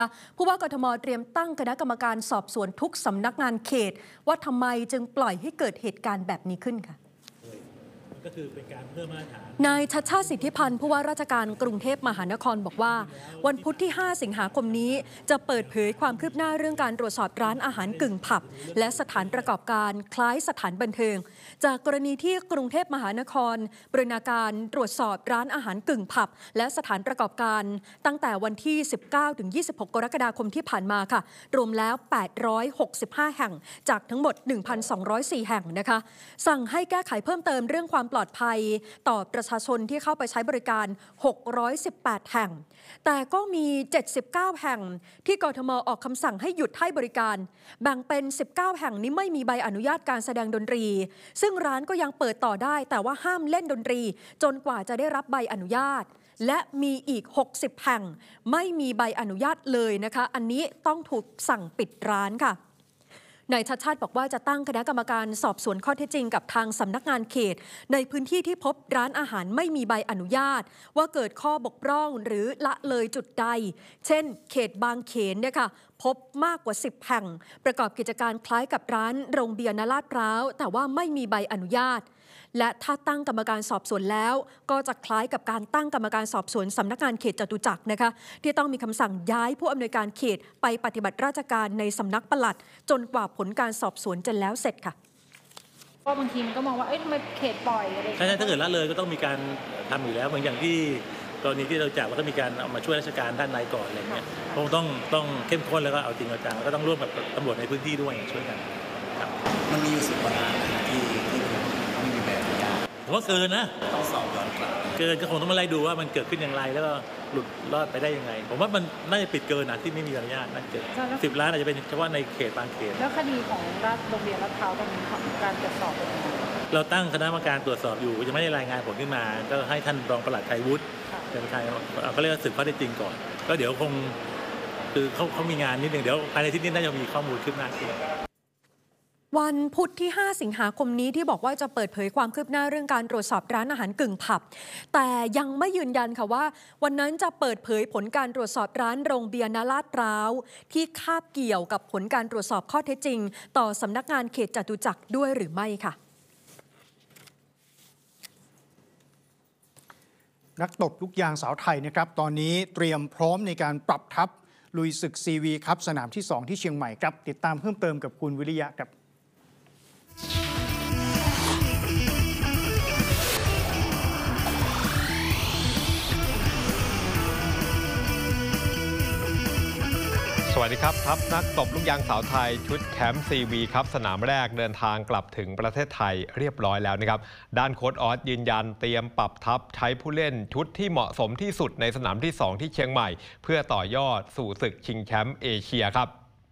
ผู้ว่ากทมเตรียมตั้งคณะกรรมการสอบสวนทุกสำนักงานเขตว่าทำไมจึงปล่อยให้เกิดเหตุการณ์แบบนี้ขึ้นค่ะก็คือเป็นการเพิ่มมาตรฐานนายชัชชาติสิทธิพันธ์ผู้ว่าราชการกรุงเทพมหานครบอกว่าวันพุธที่ 5 สิงหาคมนี้จะเปิดเผยความคืบหน้าเรื่องการตรวจสอบร้านอาหารกึ่งผับและสถานประกอบการคล้ายสถานบันเทิงจากกรณีที่กรุงเทพมหานครบูรณาการตรวจสอบร้านอาหารกึ่งผับและสถานประกอบการตั้งแต่วันที่ 19-26 กรกฎาคมที่ผ่านมาค่ะรวมแล้ว 865 แห่งจากทั้งหมด 1,204 แห่งนะคะสั่งให้แก้ไขเพิ่มเติมเรื่องความปลอดภัยต่อประชาชนที่เข้าไปใช้บริการ618แห่งแต่ก็มี79แห่งที่กทมออกคำสั่งให้หยุดให้บริการแบ่งเป็น19แห่งนี้ไม่มีใบอนุญาตการแสดงดนตรีซึ่งร้านก็ยังเปิดต่อได้แต่ว่าห้ามเล่นดนตรีจนกว่าจะได้รับใบอนุญาตและมีอีก60แห่งไม่มีใบอนุญาตเลยนะคะอันนี้ต้องถูกสั่งปิดร้านค่ะนายชัชชาติบอกว่าจะตั้งคณะกรรมการสอบสวนข้อเท็จจริงกับทางสำนักงานเขตในพื้นที่ที่พบร้านอาหารไม่มีใบอนุญาตว่าเกิดข้อบกพร่องหรือละเลยจุดใดเช่นเขตบางเขนเนี่ยค่ะพบมากกว่า10แห่งประกอบกิจการคล้ายกับร้านโรงเบียร์ณลาดพร้าวแต่ว่าไม่มีใบอนุญาตและถ้าตั้งกรรมการสอบสวนแล้วก็จะคล้ายกับการตั้งกรรมการสอบสวนสำนักงานเขตจตุจักรนะคะที่ต้องมีคำสั่งย้ายผู้อำนวยการเขตไปปฏิบัติราชการในสำนักปลัดจนกว่าผลการสอบสวนจะแล้วเสร็จค่ะเพราะบางทีมันก็มองว่าทำไมเขตปล่อยอะไรใช่ถ้าเกิดละเลยก็ต้องมีการทำอยู่แล้วเหมือนอย่างที่กรณีที่เราจับแล้วก็มีการเอามาช่วยราชการด้านในก่อนอะไรเงี้ยคงต้องเข้มข้นแล้วก็เอาจริงเอาจังแล้วก็ต้องร่วมกับตำรวจในพื้นที่ด้วยช่วยกันมันมีอยู่10 กว่าร้านที่ไม่มีแบบอนุญาตผมว่าเกินนะต้องสอบย้อนกลับเกินก็คงต้องมาไล่ดูว่ามันเกิดขึ้นอย่างไรแล้วก็หลุดรอดไปได้ยังไงผมว่ามันน่าจะปิดเกินที่ไม่มีอนุญาตนั่นเกิน10 ล้านอาจจะเป็นเฉพาะในเขตบางเขตแล้วคดีของโรงเรียนลาดพร้าวตอนนี้การตรวจสอบเป็นยังไงเราตั้งคณะกรรมการตรวจสอบอยู่ยังไม่ได้รายงานผลขึ้นมาก็ให้ท่านรองปลัดไทยวุฒิเป็นประธานเขาเรียกว่าสืบข้อเท็จจริงก่อนก็เดี๋ยวคงคือเขามีงานนิดนึงเดี๋ยวภายในอาทิตย์นี้น่าจะมีข้อมูลขึ้นมาวันพุธที่ 5 สิงหาคมนี้ที่บอกว่าจะเปิดเผยความคืบหน้าเรื่องการตรวจสอบร้านอาหารกึ่งผับแต่ยังไม่ยืนยันค่ะว่าวันนั้นจะเปิดเผยผลการตรวจสอบร้านโรงเบียร์ณลาดพร้าวที่คาบเกี่ยวกับผลการตรวจสอบข้อเท็จจริงต่อสำนักงานเขตจตุจักรด้วยหรือไม่ค่ะนักตบลูกยางสาวไทยนะครับตอนนี้เตรียมพร้อมในการปรับทัพลุยศึกซีวีครับสนามที่2ที่เชียงใหม่ครับติดตามเพิ่มเติมกับคุณวิริยะครับสวัสดีครับทัพนักตบลูกยางสาวไทยชุดแคมป์ซีวีครับสนามแรกเดินทางกลับถึงประเทศไทยเรียบร้อยแล้วนะครับด้านโค้ชออสยืนยันเตรียมปรับทัพใช้ผู้เล่นชุดที่เหมาะสมที่สุดในสนามที่2ที่เชียงใหม่เพื่อต่อยอดสู่ศึกชิงแชมป์เอเชียครับ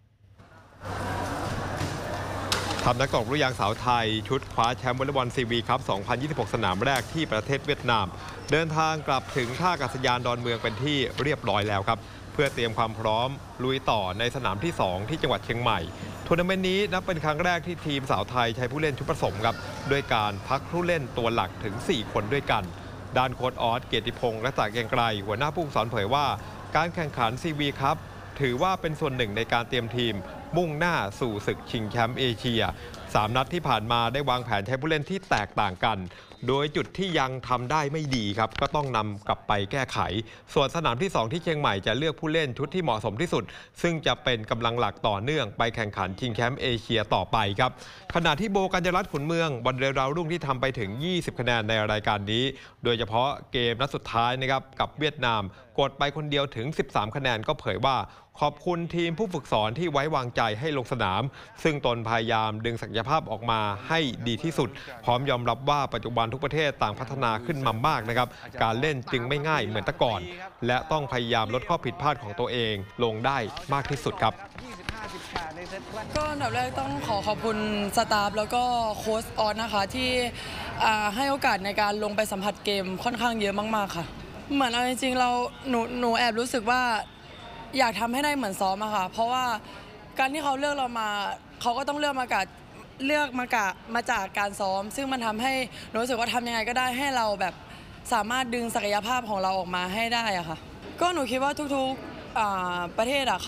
ทัพนักตบลูกยางสาวไทยชุดคว้าแชมป์วอลเลย์บอลซีวีครับ2026สนามแรกที่ประเทศเวียดนามเดินทางกลับถึงท่าอากาศยานดอนเมืองเป็นที่เรียบร้อยแล้วครับเพื่อเตรียมความพร้อมลุยต่อในสนามที่2ที่จังหวัดเชียงใหม่ทัวร์นาเมนต์นี้นับเป็นครั้งแรกที่ทีมสาวไทยใช้ผู้เล่นชุดผสมครับด้วยการพักผู้เล่นตัวหลักถึง4คนด้วยกันด้านโค้ชออสเกียรติพงษ์และตาเกียงไกรหัวหน้าผู้ฝึกสอนเผยว่าการแข่งขันซีวีครับถือว่าเป็นส่วนหนึ่งในการเตรียมทีมมุ่งหน้าสู่ศึกชิงแชมป์เอเชีย3 นัดที่ผ่านมาได้วางแผนใช้ผู้เล่นที่แตกต่างกันโดยจุดที่ยังทำได้ไม่ดีครับก็ต้องนำกลับไปแก้ไขส่วนสนามที่2ที่เชียงใหม่จะเลือกผู้เล่นชุดที่เหมาะสมที่สุดซึ่งจะเป็นกำลังหลักต่อเนื่องไปแข่งขันชิงแชมป์เอเชียต่อไปครับขณะที่โบกัญญรัตน์ขุนเมืองบอลเรือดาวรุ่งที่ทำไปถึง20คะแนนในรายการนี้โดยเฉพาะเกมนัดสุดท้ายนะครับกับเวียดนามกดไปคนเดียวถึง13คะแนนก็เผยว่าขอบคุณทีมผู้ฝึกสอนที่ไว้วางใจให้ลงสนามซึ่งตนพยายามดึงศักยภาพออกมาให้ดีที่สุดพร้อมยอมรับว่าปัจจุบันทุกประเทศต่างพัฒนาขึ้นมามากนะครับการเล่นจึงไม่ง่ายเหมือนแต่ก่อนและต้องพยายามลดข้อผิดพลาดของตัวเองลงได้มากที่สุดครับก็อันดับแรกต้องขอบคุณสตาฟแล้วก็โค้ชออสนะคะที่ให้โอกาสในการลงไปสัมผัสเกมค่อนข้างเยอะมากๆค่ะเหมือนเอาจริงๆหนูแอบรู้สึกว่าอยากทำให้ได้เหมือนซ้อมอะค่ะเพราะว่าการที่เขาเลือกเรามาเขาก็ต้องเลือกมาจากการซ้อมซึ่งมันทำให้รู้สึกว่าทำยังไงก็ได้ให้เราแบบสามารถดึงศักยภาพของเราออกมาให้ได้อะค่ะก็หนูคิดว่าทุกประเทศ